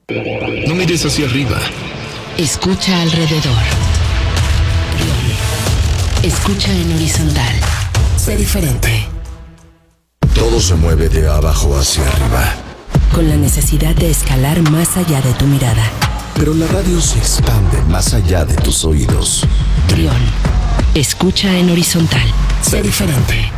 No mires hacia arriba. Escucha alrededor. Escucha en horizontal. Sé diferente. Todo se mueve de abajo hacia arriba. Con la necesidad de escalar más allá de tu mirada. Pero la radio se expande más allá de tus oídos. Trión. Escucha en horizontal. Sé diferente.